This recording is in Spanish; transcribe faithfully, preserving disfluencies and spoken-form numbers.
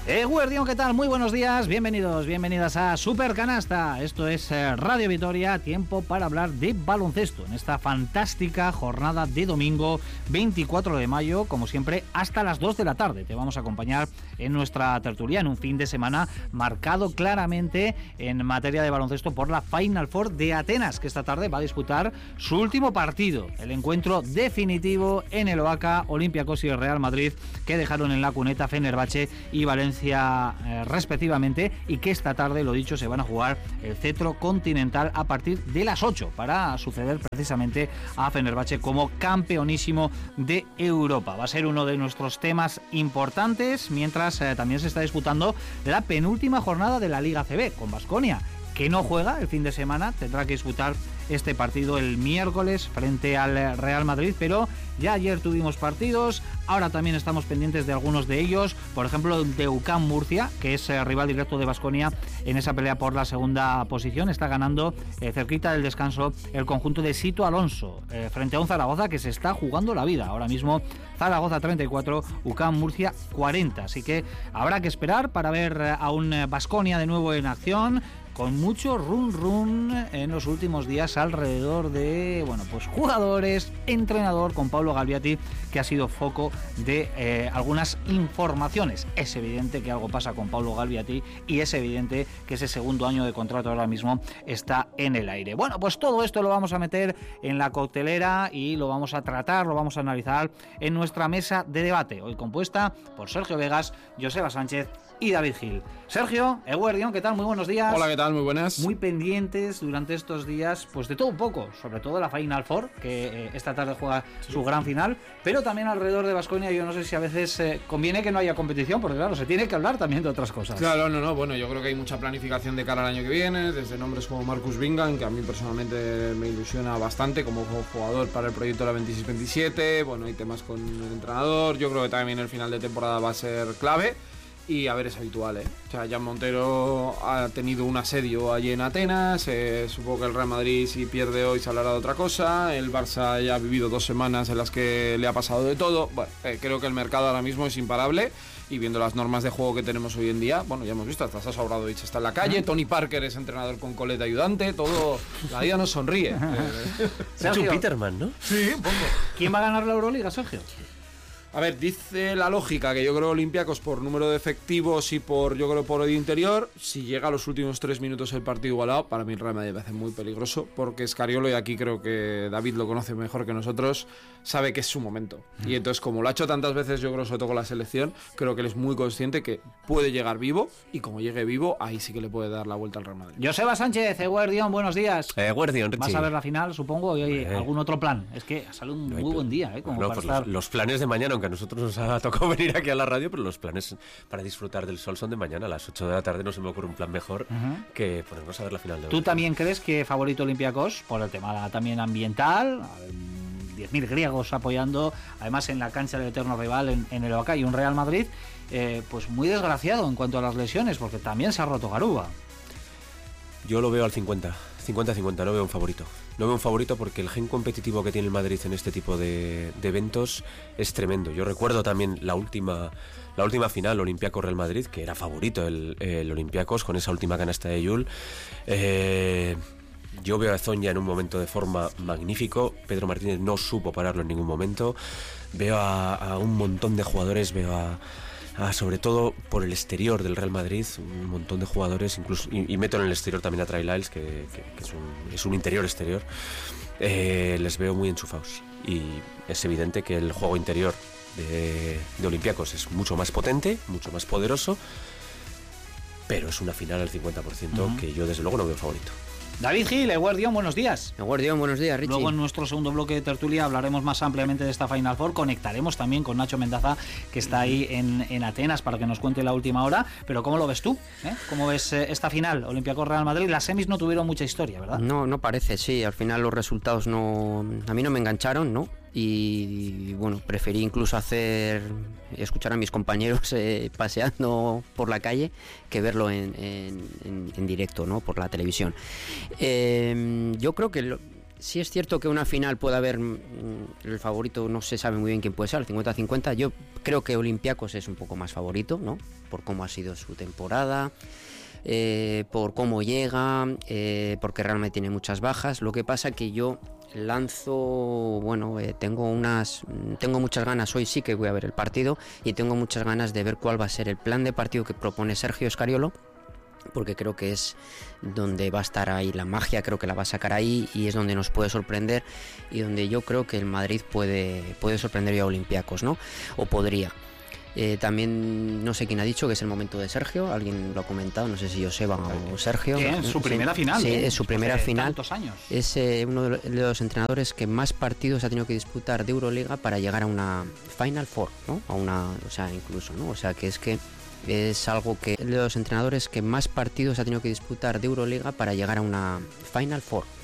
Eh, Guardián, ¿qué tal? Muy buenos días, bienvenidos, bienvenidas a Supercanasta. Esto es eh, Radio Vitoria, tiempo para hablar de baloncesto en esta fantástica jornada de domingo veinticuatro de mayo, como siempre, hasta las dos de la tarde. Te vamos a acompañar en nuestra tertulia en un fin de semana marcado claramente en materia de baloncesto por la Final Four de Atenas, que esta tarde va a disputar su último partido, el encuentro definitivo en el Oaca, Olympiacos y Real Madrid, que dejaron en la cuneta Fenerbahce y Valencia Eh, respectivamente, y que esta tarde, lo dicho, se van a jugar el cetro continental a partir de las ocho para suceder precisamente a Fenerbahce como campeonísimo de Europa. Va a ser uno de nuestros temas importantes, mientras eh, también se está disputando la penúltima jornada de la Liga A C B con Baskonia, que no juega el fin de semana, tendrá que disputar este partido el miércoles frente al Real Madrid, pero ya ayer tuvimos partidos, ahora también estamos pendientes de algunos de ellos, por ejemplo el de U C A M Murcia, que es eh, rival directo de Baskonia en esa pelea por la segunda posición. Está ganando eh, cerquita del descanso el conjunto de Sito Alonso eh, frente a un Zaragoza que se está jugando la vida. Ahora mismo Zaragoza treinta y cuatro, U C A M Murcia cuarenta, así que habrá que esperar para ver a un Baskonia de nuevo en acción, con mucho run run en los últimos días alrededor de, bueno, pues jugadores, entrenador, con Pablo Galbiati, que ha sido foco de eh, algunas informaciones. Es evidente que algo pasa con Pablo Galbiati y es evidente que ese segundo año de contrato ahora mismo está en el aire. Bueno, pues todo esto lo vamos a meter en la coctelera y lo vamos a tratar, lo vamos a analizar en nuestra mesa de debate, hoy compuesta por Sergio Vegas, Joseba Sánchez y David Gil. Sergio, Eguardión, ¿qué tal? Muy buenos días. Hola, ¿qué tal? Muy buenas. Muy pendientes durante estos días, pues de todo un poco, sobre todo la Final Four, que eh, esta tarde juega sí. su gran final, pero también alrededor de Baskonia. Yo no sé si a veces eh, conviene que no haya competición, porque claro, se tiene que hablar también de otras cosas. Claro, no, no, bueno, yo creo que hay mucha planificación de cara al año que viene, desde nombres como Marcus Bingham, que a mí personalmente me ilusiona bastante como jugador para el proyecto de la veintiséis veintisiete, bueno, hay temas con el entrenador, yo creo que también el final de temporada va a ser clave. Y a ver, es habitual, ¿eh? O sea, Jan Montero ha tenido un asedio allí en Atenas, eh, supongo que el Real Madrid, si pierde hoy, se hablará de otra cosa, el Barça ya ha vivido dos semanas en las que le ha pasado de todo. Bueno, eh, creo que el mercado ahora mismo es imparable, y viendo las normas de juego que tenemos hoy en día, bueno, ya hemos visto, hasta Sasha Obradovic está en la calle, Tony Parker es entrenador con Colette ayudante, todo, la vida nos sonríe. Se ha hecho un Peterman, ¿no? Sí, un poco. ¿Quién va a ganar la Euroliga, Sergio? A ver, dice la lógica que yo creo Olympiacos por número de efectivos y por, yo creo, por el interior, si llega a los últimos tres minutos el partido igualado, para mí el Real Madrid me hace muy peligroso, porque Scariolo, y aquí creo que David lo conoce mejor que nosotros, sabe que es su momento. Y entonces, como lo ha hecho tantas veces, yo creo, sobre todo con la selección, creo que él es muy consciente que puede llegar vivo, y como llegue vivo, ahí sí que le puede dar la vuelta al Real Madrid. Joseba Sánchez, Eguardión, buenos días. Eguardión, Richie. Vas a ver la final, supongo, y hay eh. algún otro plan. Es que sale un muy buen día, ¿eh? Como bueno, para pues estar... los, los planes de mañana, aunque a nosotros nos ha tocado venir aquí a la radio, pero los planes para disfrutar del sol son de mañana. A las ocho de la tarde no se me ocurre un plan mejor uh-huh. que ponernos a ver la final de hoy. ¿Tú también crees que favorito Olympiacos por el tema también ambiental? diez mil griegos apoyando, además en la cancha del eterno rival en, en el Oaca, y un Real Madrid eh, pues muy desgraciado en cuanto a las lesiones, porque también se ha roto Garuba. Yo lo veo al cincuenta cincuenta, no veo un favorito. No veo un favorito porque el gen competitivo que tiene el Madrid en este tipo de, de eventos es tremendo. Yo recuerdo también la última la última final, Olympiacos-Real Madrid, que era favorito el, el Olympiacos con esa última canasta de Yul. Eh, yo veo a Zonja en un momento de forma magnífico. Pedro Martínez no supo pararlo en ningún momento. Veo a, a un montón de jugadores, veo a... Ah, sobre todo por el exterior del Real Madrid, un montón de jugadores, incluso y, y meto en el exterior también a Trey Lyles, que, que, que es, un, es un interior exterior, eh, les veo muy enchufados, y es evidente que el juego interior de, de Olympiacos es mucho más potente, mucho más poderoso, pero es una final al cincuenta por ciento uh-huh. que yo desde luego no veo favorito. David Gil, Eguardión, buenos días. Eguardión, buenos días, Richie. Luego en nuestro segundo bloque de tertulia hablaremos más ampliamente de esta Final Four. Conectaremos también con Nacho Mendaza, que está ahí en, en Atenas, para que nos cuente la última hora. Pero ¿cómo lo ves tú? ¿Eh? ¿Cómo ves eh, esta final? Olympiacos-Real Madrid. Las semis no tuvieron mucha historia, ¿verdad? No, no parece, sí. Al final los resultados no... A mí no me engancharon, ¿no? Y bueno, preferí incluso hacer escuchar a mis compañeros eh, paseando por la calle que verlo en, en, en, en directo, ¿no? Por la televisión. Eh, yo creo que lo, sí es cierto que una final puede haber, el favorito no se sabe muy bien quién puede ser, el cincuenta cincuenta. Yo creo que Olympiacos es un poco más favorito, ¿no? Por cómo ha sido su temporada, eh, por cómo llega, eh, porque realmente tiene muchas bajas. Lo que pasa que yo lanzo, bueno, eh, tengo unas, tengo muchas ganas, hoy sí que voy a ver el partido y tengo muchas ganas de ver cuál va a ser el plan de partido que propone Sergio Scariolo, porque creo que es donde va a estar ahí la magia, creo que la va a sacar ahí y es donde nos puede sorprender y donde yo creo que el Madrid puede, puede sorprender a Olympiacos, ¿no? O podría. Eh, también no sé quién ha dicho que es el momento de Sergio, alguien lo ha comentado, no sé si Joseba o Sergio. ¿Quién? Su primera sí, final. Sí, ¿eh? es su primera Hace final. tantos años. Es eh, uno de los entrenadores que más partidos ha tenido que disputar de Euroliga para llegar a una Final Four, ¿no? A una, o sea, incluso, ¿no? O sea, que es que es algo que de los entrenadores que más partidos ha tenido que disputar de Euroliga para llegar a una Final Four.